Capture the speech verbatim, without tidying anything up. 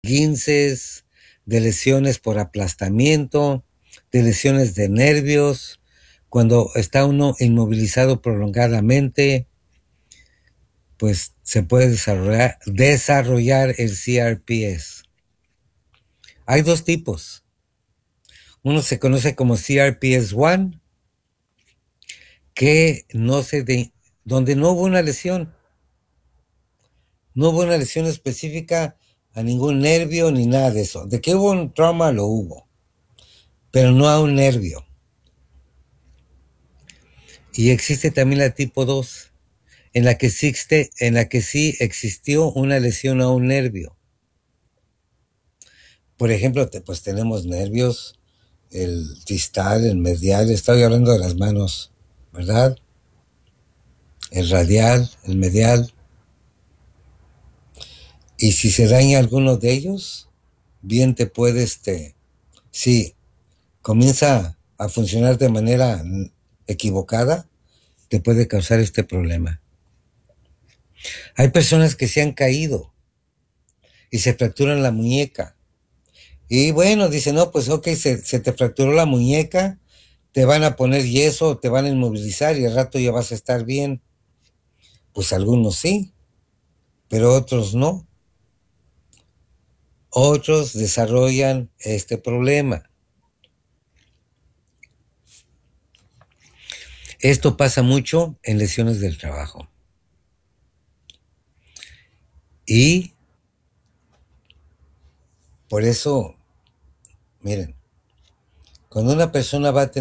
esguinces, de lesiones por aplastamiento, de lesiones de nervios, cuando está uno inmovilizado prolongadamente, pues se puede desarrollar, desarrollar el C R P S. Hay dos tipos. Uno se conoce como C R P S uno, que no se de, donde no hubo una lesión. No hubo una lesión específica a ningún nervio ni nada de eso. De que hubo un trauma, lo hubo, pero no a un nervio. Y existe también la tipo dos, en la que existe, en la que sí existió una lesión a un nervio. Por ejemplo, te, pues tenemos nervios, el distal, el medial, estoy hablando de las manos, ¿verdad? El radial, el medial. Y si se daña alguno de ellos, bien te puede, este, si comienza a funcionar de manera equivocada, te puede causar este problema. Hay personas que se han caído y se fracturan la muñeca. Y bueno, dicen, no, pues ok, se, se te fracturó la muñeca, te van a poner yeso, te van a inmovilizar y al rato ya vas a estar bien. Pues algunos sí, pero otros no. Otros desarrollan este problema. Esto pasa mucho en lesiones del trabajo. Y por eso, miren, cuando una persona va a tener